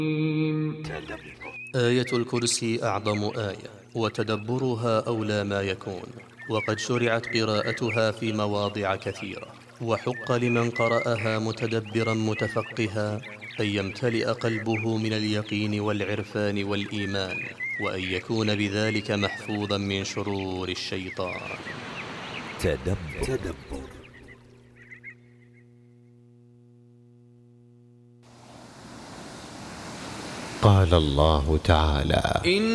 آية الكرسي أعظم آية، وتدبرها أولى ما يكون، وقد شرعت قراءتها في مواضع كثيرة، وحق لمن قرأها متدبرا متفقها أن يمتلئ قلبه من اليقين والعرفان والإيمان، وأن يكون بذلك محفوظا من شرور الشيطان. تدبر. قال الله تعالى: